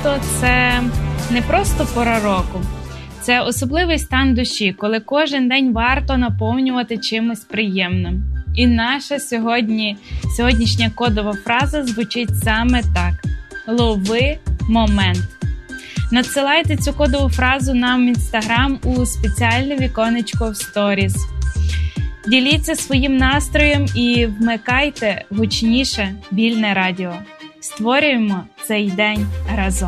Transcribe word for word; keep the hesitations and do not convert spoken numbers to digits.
літо – це не просто пора року. Це особливий стан душі, коли кожен день варто наповнювати чимось приємним. І наша сьогодні, сьогоднішня кодова фраза звучить саме так. Лови момент. Надсилайте цю кодову фразу нам в Інстаграм у спеціальне віконечко в сторіс. Діліться своїм настроєм і вмикайте гучніше вільне радіо. Створюємо цей день разом.